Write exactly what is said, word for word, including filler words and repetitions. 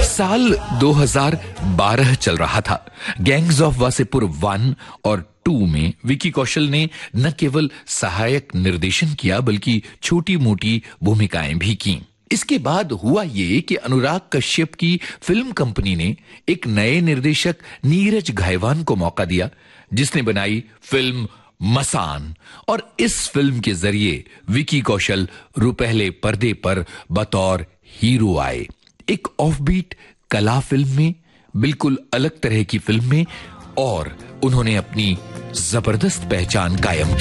साल दो हज़ार बारह चल रहा था। गैंग्स ऑफ वासेपुर वन और टू में विकी कौशल ने न केवल सहायक निर्देशन किया बल्कि छोटी मोटी भूमिकाएं भी की। इसके बाद हुआ ये कि अनुराग कश्यप की फिल्म कंपनी ने एक नए निर्देशक नीरज घायवान को मौका दिया, जिसने बनाई फिल्म मसान। और इस फिल्म के जरिए विकी कौशल रुपहले पर्दे पर बतौर हीरो आए। एक ऑफबीट कला फिल्म में, बिल्कुल अलग तरह की फिल्म में, और उन्होंने अपनी जबरदस्त पहचान कायम की।